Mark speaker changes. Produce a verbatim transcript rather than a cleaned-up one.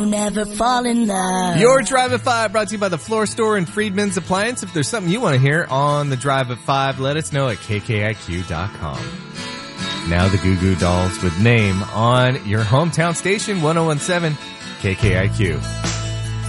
Speaker 1: Never fall in love.
Speaker 2: Your Drive at five brought to you by the Floor Store and Friedman's Appliance. If there's something you want to hear on the Drive at five, let us know at K K I Q dot com. Now the Goo Goo Dolls with Name on your hometown station, one oh one point seven K K I Q.